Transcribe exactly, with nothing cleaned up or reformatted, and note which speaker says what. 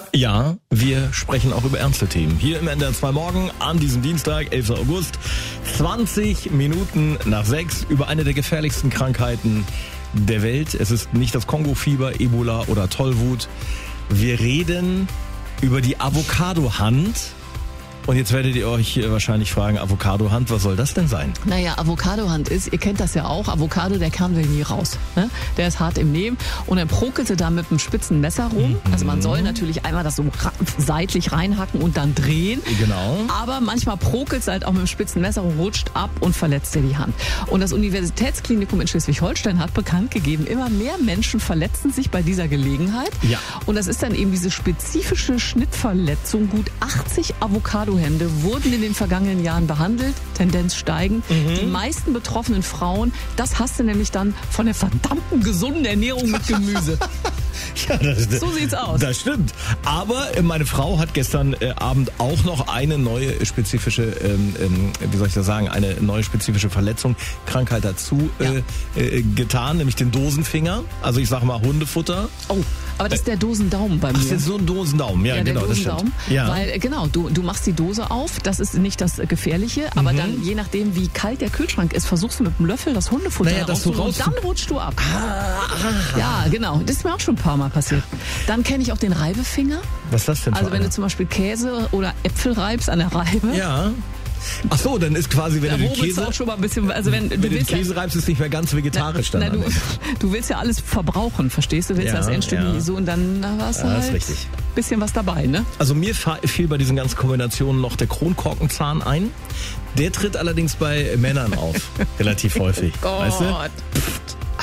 Speaker 1: Ja, wir sprechen auch über ernste Themen. Hier im N D R zwei Morgen an diesem Dienstag, elften August, zwanzig Minuten nach sechs, über eine der gefährlichsten Krankheiten der Welt. Es ist nicht das Kongo-Fieber, Ebola oder Tollwut. Wir reden über die Avocado-Hand. Und jetzt werdet ihr euch wahrscheinlich fragen, Avocado-Hand, was soll das denn sein?
Speaker 2: Naja, Avocado-Hand ist, ihr kennt das ja auch, Avocado, der Kern will nie raus. Ne? Der ist hart im Nehmen und dann prokelte da mit einem spitzen Messer rum. Mhm. Also man soll natürlich einmal das so ra- seitlich reinhacken und dann drehen.
Speaker 1: Genau.
Speaker 2: Aber manchmal prokelt es halt auch mit einem spitzen Messer und rutscht ab und verletzt dir die Hand. Und das Universitätsklinikum in Schleswig-Holstein hat bekannt gegeben, immer mehr Menschen verletzen sich bei dieser Gelegenheit.
Speaker 1: Ja.
Speaker 2: Und das ist dann eben diese spezifische Schnittverletzung. Gut achtzig Avocado Hände wurden in den vergangenen Jahren behandelt, Tendenz steigend. Mhm. Die meisten betroffenen Frauen, das hast du nämlich dann von der verdammten gesunden Ernährung mit Gemüse.
Speaker 1: Ja, das,
Speaker 2: so sieht's aus.
Speaker 1: Das stimmt. Aber meine Frau hat gestern äh, Abend auch noch eine neue spezifische, ähm, ähm, wie soll ich das sagen, eine neue spezifische Verletzung, Krankheit dazu
Speaker 2: Ja.
Speaker 1: äh, äh, getan, nämlich den Dosenfinger. Also ich sag mal Hundefutter.
Speaker 2: Oh, aber das ist der Dosendaumen bei mir.
Speaker 1: Ach, das ist so ein Dosendaumen. Ja,
Speaker 2: Ja, der
Speaker 1: genau,
Speaker 2: Dosendaumen,
Speaker 1: das stimmt. Ja.
Speaker 2: Weil, genau, du, du machst die Dose auf, das ist nicht das Gefährliche, aber
Speaker 1: Mhm.
Speaker 2: dann, je nachdem, wie kalt der Kühlschrank ist, versuchst du mit dem Löffel das Hundefutter
Speaker 1: Naja, das so
Speaker 2: rauszuholen
Speaker 1: raus-
Speaker 2: und dann rutschst du ab.
Speaker 1: Ah,
Speaker 2: Ja, genau, das ist mir auch schon ein paar Mal passiert. Dann kenne ich auch den Reibefinger.
Speaker 1: was ist das denn für
Speaker 2: Also wenn
Speaker 1: einer?
Speaker 2: du zum Beispiel Käse oder Äpfel reibst an der Reibe,
Speaker 1: Ja. Ach so, dann ist quasi, wenn
Speaker 2: da
Speaker 1: du den
Speaker 2: hobelst du
Speaker 1: Käse,
Speaker 2: auch schon mal ein bisschen, also wenn,
Speaker 1: wenn
Speaker 2: du
Speaker 1: du den
Speaker 2: willst ja,
Speaker 1: Käse reibst, ist nicht mehr ganz vegetarisch dann.
Speaker 2: na, du,
Speaker 1: am Ende.
Speaker 2: du willst ja alles verbrauchen, verstehst du? Willst
Speaker 1: Ja,
Speaker 2: das Endstück
Speaker 1: ja.
Speaker 2: nie so und dann da war's
Speaker 1: Ja, das
Speaker 2: halt
Speaker 1: ist richtig.
Speaker 2: bisschen was dabei, ne?
Speaker 1: Also mir fa- fiel bei diesen ganzen Kombinationen noch der Kronkorkenzahn ein. Der tritt allerdings bei Männern auf, relativ häufig.
Speaker 2: Gott.
Speaker 1: Weißt du?